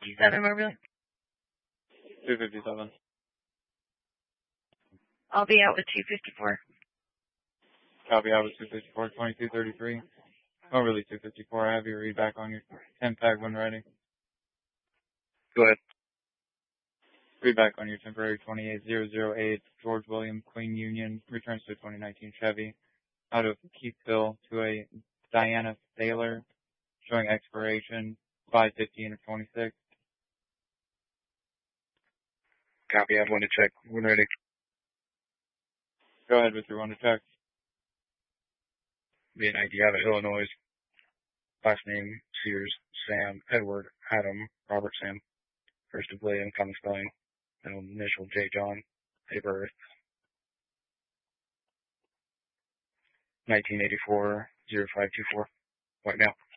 257, Moberly. 257. I'll be out with 254. Copy, I was 254, 2233. Moberly 254, I have you read back on your 10 tag when ready. Go ahead. Read back on your temporary 28008 George William Queen Union returns to a 2019 Chevy out of Keithville to a Diana Thaler showing expiration 5/15 of 26. Copy, I have one to check when ready. Go ahead with your one to check. Be an ID out of Illinois. Last name Sears, Sam, Edward, Adam, Robert Sam. First of William, common spelling. Initial J. John. Date of birth 1984 0524. White male.